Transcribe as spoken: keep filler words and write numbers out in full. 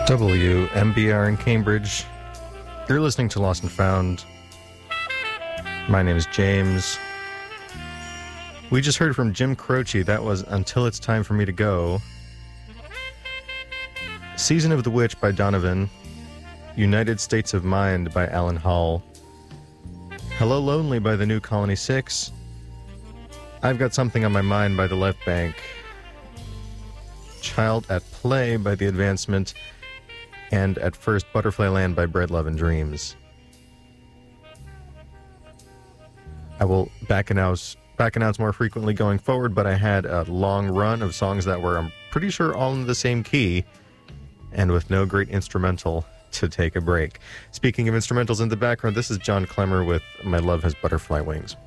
W M B R in Cambridge. You're listening to Lost and Found. My name is James. We just heard from Jim Croce. That was Until It's Time for Me to Go. Season of the Witch by Donovan. United States of Mind by Alan Hall. Hello Lonely by the New Colony Six. I've Got Something on My Mind by the Left Bank. Child at Play by The Advancement. And At First Butterfly Land by Bread, Love, and Dreams. I will back announce, back announce more frequently going forward, but I had a long run of songs that were, I'm pretty sure, all in the same key, and with no great instrumental to take a break. Speaking of instrumentals in the background, this is John Clemmer with My Love Has Butterfly Wings.